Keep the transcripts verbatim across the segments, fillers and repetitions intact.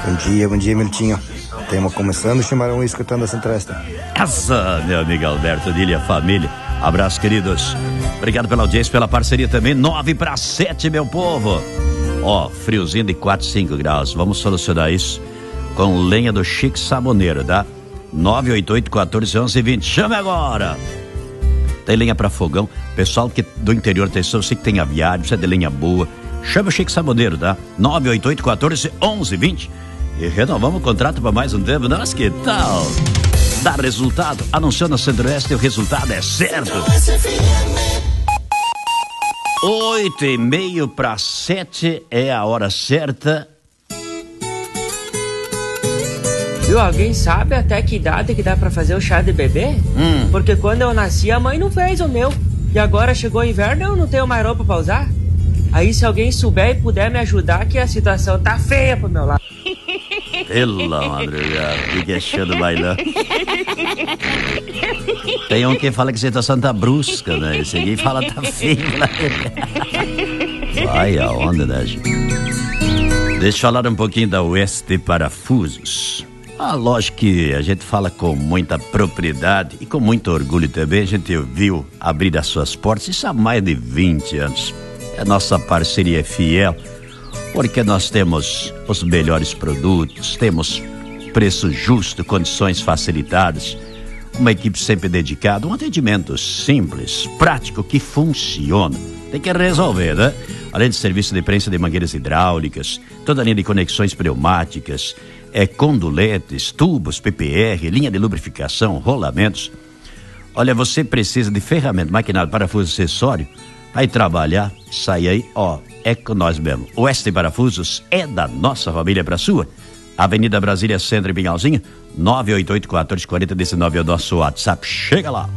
Bom dia, bom dia, Miltinho. Temos começando o Chimarrão escutando a Centro-Oeste. Essa, meu amigo Alberto Dili, a família. Abraço, queridos. Obrigado pela audiência, pela parceria também. Nove para sete, meu povo. Ó, friozinho de quatro, cinco graus. Vamos solucionar isso com lenha do Chique Saboneiro, tá? nove oito oito, um quatro, onze, vinte. Chame agora. Tem lenha para fogão. Pessoal que do interior tem, eu sei que tem aviário, precisa de lenha boa. Chama o Chique Saboneiro, tá? nove oito oito, um quatro, onze, vinte. E renovamos o contrato para mais um tempo. Nossa, que tal? Dá resultado. Anunciou na Centro-Oeste e o resultado é certo. Oito e meio para sete é a hora certa. Viu, alguém sabe até que idade que dá pra fazer o chá de bebê? Hum. Porque quando eu nasci, a mãe não fez o meu. E agora chegou o inverno e eu não tenho mais roupa pra usar. Aí se alguém souber e puder me ajudar, que a situação tá feia pro meu lado. Pela madrugada, fica achando bailando. Tem um que fala que a situação tá brusca, né? Esse aqui fala tá feio. Vai a onda, né, gente? Deixa eu falar um pouquinho da Oeste Parafusos. Ah, lógico que a gente fala com muita propriedade e com muito orgulho também. A gente viu abrir as suas portas, isso há mais de vinte anos. A nossa parceria é fiel, porque nós temos os melhores produtos, temos preço justo, condições facilitadas, uma equipe sempre dedicada, um atendimento simples, prático, que funciona. Tem que resolver, né? Além de serviço de prensa de mangueiras hidráulicas, toda a linha de conexões pneumáticas, é, conduletes, tubos, P P R, linha de lubrificação, rolamentos. Olha, você precisa de ferramenta, maquinário, parafuso, acessório, vai trabalhar, sai aí, ó, é com nós mesmo. Oeste Parafusos é da nossa família pra sua. Avenida Brasília, Centro e Pinhalzinho, nove oito oito, quatro quatro zero, um nove é o nosso WhatsApp. Chega lá.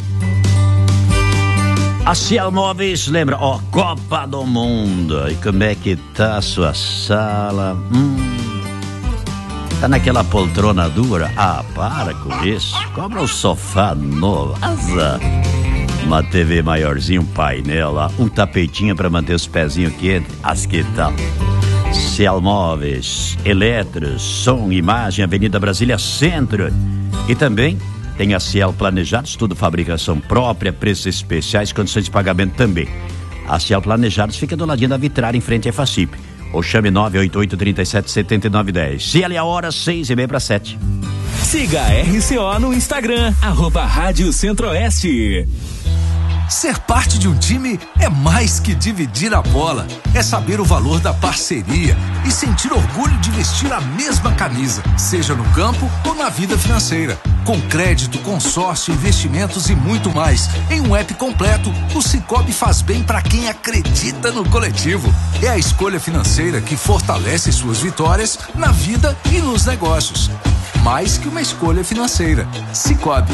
A Ciel Móveis, lembra, ó, Copa do Mundo. E como é que tá a sua sala? Hum, tá naquela poltrona dura? Ah, para com isso. Compra um sofá novo. Azar. Uma T V maiorzinha, um painel lá, um tapetinho pra manter os pezinhos quentes. As que tal? Ciel Móveis, Eletros, som, imagem, Avenida Brasília, Centro. E também tem a Ciel Planejados, tudo fabricação própria, preços especiais, condições de pagamento também. A Ciel Planejados fica do ladinho da Vitrar, em frente à Facip. Ou chame nove oito oito, três sete, sete nove um zero. Ciel é a hora, seis e meia para sete. Siga a R C O no Instagram, arroba Rádio Centro-Oeste. Ser parte de um time é mais que dividir a bola. É saber o valor da parceria e sentir orgulho de vestir a mesma camisa, seja no campo ou na vida financeira. Com crédito, consórcio, investimentos e muito mais. Em um app completo, o Sicoob faz bem para quem acredita no coletivo. É a escolha financeira que fortalece suas vitórias na vida e nos negócios. Mais que uma escolha financeira. Sicoob.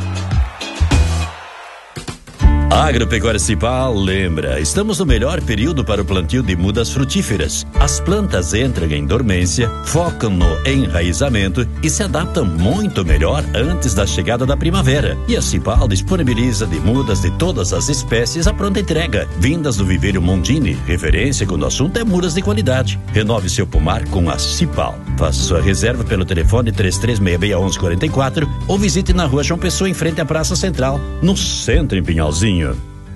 Agropecuária Cipal lembra, estamos no melhor período para o plantio de mudas frutíferas. As plantas entram em dormência, focam no enraizamento e se adaptam muito melhor antes da chegada da primavera. E a Cipal disponibiliza de mudas de todas as espécies a pronta entrega, vindas do viveiro Mondini, referência quando o assunto é mudas de qualidade. Renove seu pomar com a Cipal. Faça sua reserva pelo telefone três três seis seis, um um quatro quatro ou visite na rua João Pessoa, em frente à Praça Central, no centro, em Pinhalzinho.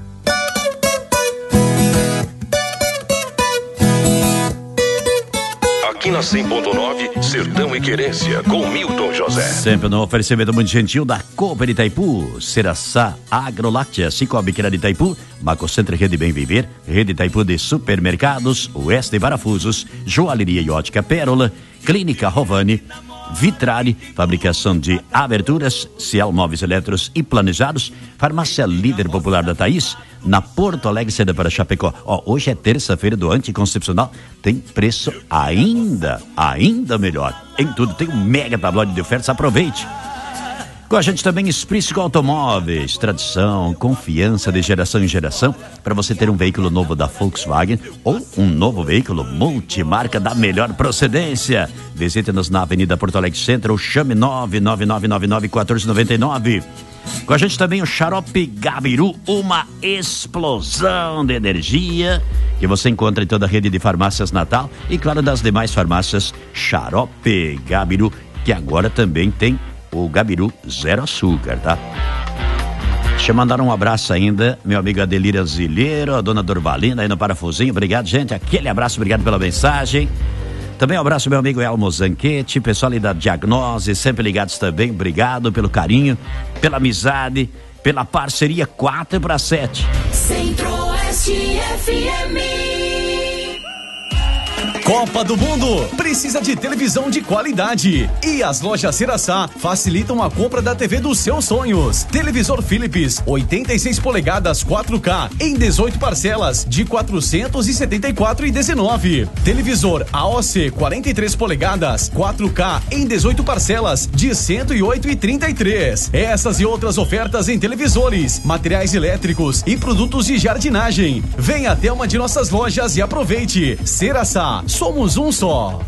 Aqui na cem ponto nove, Sertão e Querência, com Milton José. Sempre no oferecimento muito gentil da Cooper Itaipu, Ceraçá Agroláctea, Cicobi de Itaipu, Macocentro Rede Bem Viver, Rede Itaipu de Supermercados, Oeste Parafusos, Joalheria e Ótica Pérola, Clínica Rovani, Vitrare, fabricação de aberturas, Ciel Móveis Eletros e Planejados, Farmácia Líder Popular da Thaís, na Porto Alegre, saída para Chapecó. Ó, hoje é terça-feira do anticoncepcional, tem preço ainda, ainda melhor. Em tudo, tem um mega tabloide de ofertas, aproveite. Com a gente também Esprício Automóveis, tradição, confiança de geração em geração, para você ter um veículo novo da Volkswagen ou um novo veículo multimarca da melhor procedência. Visite-nos na Avenida Porto Alegre Centro ou chame nove nove nove nove nove um quatro nove nove. Com a gente também o Xarope Gabiru, uma explosão de energia que você encontra em toda a rede de farmácias Natal e, claro, das demais farmácias Xarope Gabiru, que agora também tem o Gabiru Zero Açúcar, tá? Deixa eu mandar um abraço ainda, meu amigo Adelira Zilheiro, a dona Dorvalina aí no Parafusinho. Obrigado, gente. Aquele abraço, obrigado pela mensagem. Também um abraço meu amigo Elmo Zanquete, pessoal ali da Diagnose, sempre ligados também. Obrigado pelo carinho, pela amizade, pela parceria quatro para sete. Centro-Oeste F M. Copa do Mundo precisa de televisão de qualidade e as lojas Ceraçá facilitam a compra da T V dos seus sonhos. Televisor Philips oitenta e seis polegadas quatro K em dezoito parcelas de quatrocentos e setenta e quatro reais e dezenove centavos. Televisor A O C quarenta e três polegadas quatro K em dezoito parcelas de cento e oito reais e trinta e três centavos. Essas e outras ofertas em televisores, materiais elétricos e produtos de jardinagem. Venha até uma de nossas lojas e aproveite. Ceraçá, somos um só.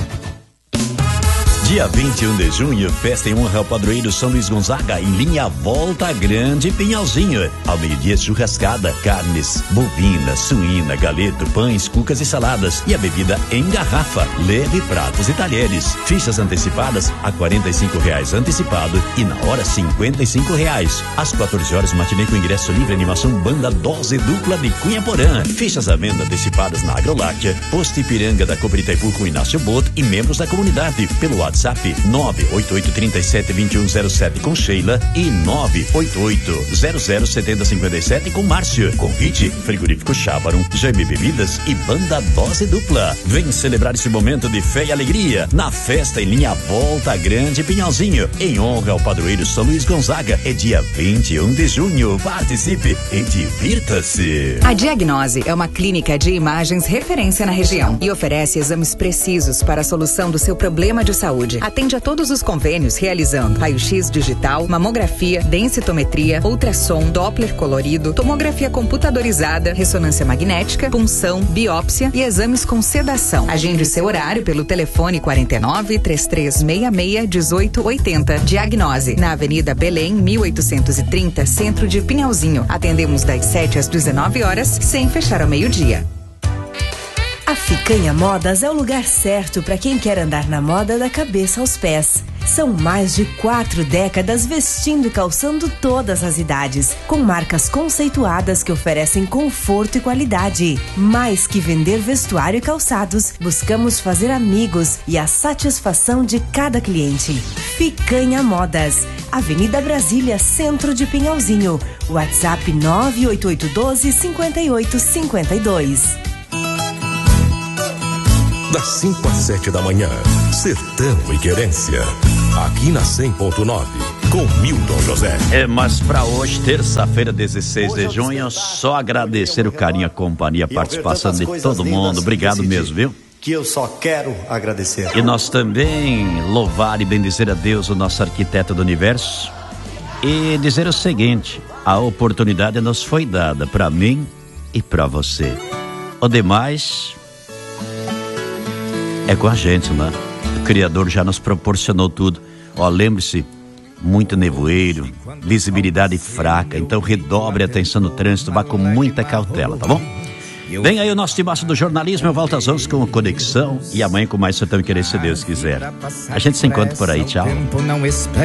Dia vinte e um de junho, festa em honra ao padroeiro São Luís Gonzaga, em linha Volta Grande Pinhalzinho. Ao meio-dia, churrascada, carnes, bovina, suína, galeto, pães, cucas e saladas. E a bebida em garrafa. Leve pratos e talheres. Fichas antecipadas a quarenta e cinco reais antecipado e na hora cinquenta e cinco reais. Às quatorze horas, matinê com ingresso livre, animação banda Dose Dupla de Cunha Porã. Fichas à venda antecipadas na Agroláctea, Posto Ipiranga da Copa Itaipu com Inácio Boto e membros da comunidade pelo WhatsApp nove oito oito três sete dois um zero sete com Sheila e nove oito oito zero zero sete zero cinco sete com Márcio. Convite Frigorífico Chábaron, Jaime Bebidas e Banda Dose Dupla. Vem celebrar esse momento de fé e alegria na festa em linha Volta Grande Pinhalzinho, em honra ao padroeiro São Luís Gonzaga. É dia vinte e um de junho. Participe e divirta-se. A Diagnose é uma clínica de imagens referência na região e oferece exames precisos para a solução do seu problema de saúde. Atende a todos os convênios realizando raio-x digital, mamografia, densitometria, ultrassom, Doppler colorido, tomografia computadorizada, ressonância magnética, punção, biópsia e exames com sedação. Agende seu horário pelo telefone quarenta e nove, três três seis seis, dezoito oitenta. Diagnose, na Avenida Belém, mil oitocentos e trinta, centro de Pinhalzinho. Atendemos das sete às dezenove horas, sem fechar ao meio-dia. A Ficanha Modas é o lugar certo para quem quer andar na moda da cabeça aos pés. São mais de quatro décadas vestindo e calçando todas as idades, com marcas conceituadas que oferecem conforto e qualidade. Mais que vender vestuário e calçados, buscamos fazer amigos e a satisfação de cada cliente. Ficanha Modas, Avenida Brasília, centro de Pinhalzinho. WhatsApp nove oito oito um dois, cinco oito cinco dois. Das cinco às sete da manhã, Sertão e Querência, aqui na cem ponto nove, com Milton José. É, mas pra hoje, terça-feira, dezesseis de junho, só agradecer o carinho, a companhia, a participação de todo mundo. Obrigado mesmo, viu? Que eu só quero agradecer. E nós também louvar e bendizer a Deus, o nosso arquiteto do universo, e dizer o seguinte: a oportunidade nos foi dada pra mim e pra você. O demais é com a gente, né? O Criador já nos proporcionou tudo. Ó, lembre-se, muito nevoeiro, visibilidade fraca, então redobre a atenção no trânsito, vá com muita cautela, tá bom? Vem aí o nosso timaço do jornalismo, eu volto às onze com Conexão e amanhã com mais Sertão e Querência, se Deus quiser. A gente se encontra por aí, tchau.